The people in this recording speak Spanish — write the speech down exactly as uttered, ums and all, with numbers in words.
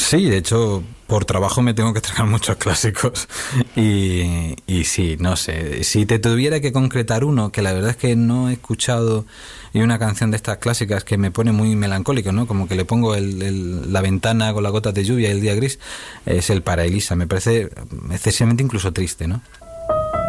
Sí, de hecho, por trabajo me tengo que tragar muchos clásicos y, y sí, no sé, si te tuviera que concretar uno, que la verdad es que no he escuchado, y una canción de estas clásicas que me pone muy melancólico, ¿no? Como que le pongo el, el, la ventana con las gotas de lluvia y el día gris, es el Para Elisa, me parece excesivamente incluso triste, ¿no?